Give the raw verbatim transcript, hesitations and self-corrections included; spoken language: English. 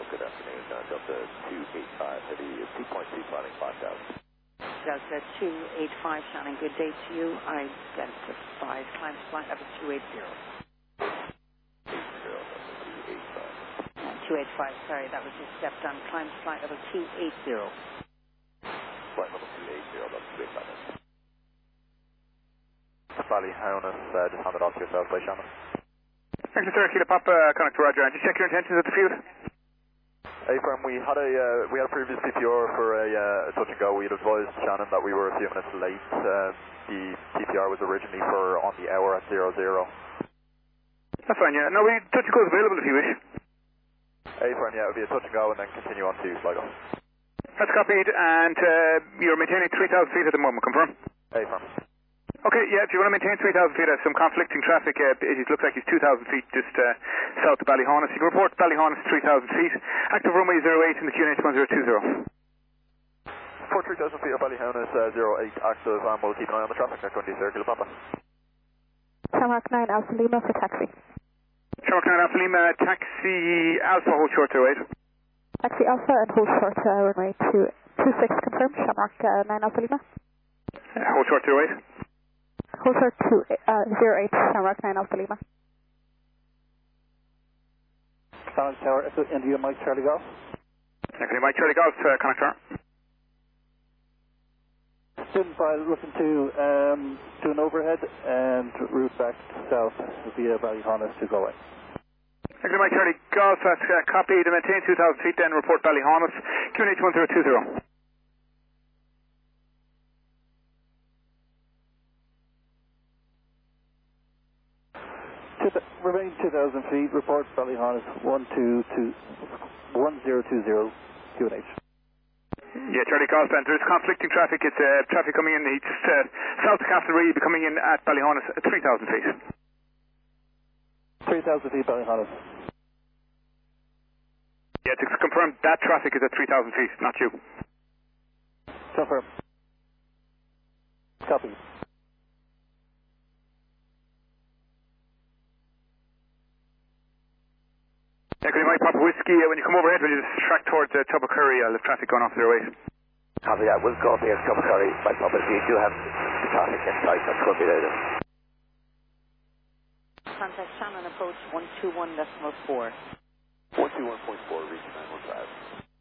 good afternoon. Uh, Delta two eight five, heavy two point two, climbing five thousand. Delta two eight five, sounding good day to you. Identified climb flight level two eight zero. eight zero, Delta two eight five. Uh, two eight five, sorry, that was just stepped on. Climb flight level two eight zero. Flight level two eight zero, Delta two eight five. Ballyhonus, uh, just handed off to yourself by Shannon. Thanks, sir. Kilo Papa, connect to Roger. Just check your intentions at the field. Hey, firm, we had a uh, we had a previous P P R for a, uh, a touch and go. We had advised Shannon that we were a few minutes late. Uh, the P P R was originally for on the hour at zero zero. That's fine, yeah. No, we touch and go is available if you wish. Hey, firm, yeah, it would be a touch and go and then continue on to Sligo. That's copied, and uh, you're maintaining three thousand feet at the moment, confirm? Hey, firm. Okay, yeah, if you want to maintain three thousand feet, I have some conflicting traffic. Uh, it looks like it's two thousand feet just uh, south of Ballyhonus. You can report Ballyhonus three thousand feet. Active runway zero eight in the Q N H one zero two zero. For three thousand feet of Ballyhonus, uh, zero eight active, and we'll keep an eye on the traffic. Next one, Sir Kilo Papa. Shamrock nine Alpha Lima for taxi. Shamrock nine Alpha Lima, taxi Alpha, hold short zero eight. Taxi Alpha and hold short uh, runway two six confirmed. Shamrock uh, nine Alpha Lima. Uh, hold short zero eight. Hold short two, uh, zero eight, Shamrock nine Alpha Lima. Shamrock Tower, India Mike Charlie Golf. Okay, Mike Charlie Golf, uh, connector. Student file looking to um, do an overhead and route back south via Ballyhonus to Galway. Okay, Mike Charlie Golf, that's uh, copied. Maintain two thousand feet, then report Ballyhonus, Q N H one zero two zero. Remaining two thousand feet, report Ballyhonus one two two one zero two zero Q N H. Yeah, Charlie Golf, and there's conflicting traffic. It's uh, traffic coming in, it's just uh, south of Castlereagh, you'll be coming in at Ballyhonus at three thousand feet. three thousand feet, Ballyhonus. Yeah, to confirm, that traffic is at three thousand feet, not you. Confirm. Copy. Okay, Mike Papa Whiskey, uh, when you come overhead, when you just track towards uh, Tubbercurry, I'll have traffic going off zero eight. Copy that. We'll go up here to Tubbercurry. Mike Papa, if you do have the traffic in sight, that's going to be later. Contact Shannon approach one two one decimal four. one two one point four, reach nine one five.